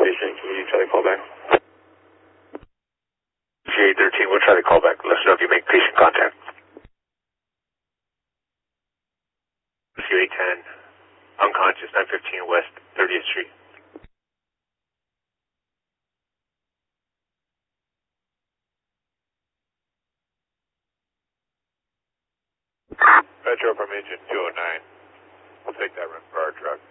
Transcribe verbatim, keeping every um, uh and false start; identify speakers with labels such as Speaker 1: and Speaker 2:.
Speaker 1: information. Can you try to call back?
Speaker 2: G A thirteen, we'll try to call back. Let us know if you make patient contact. C A ten, unconscious, nine fifteen West thirtieth Street. Metro from engine two oh nine. We'll take that run for our truck.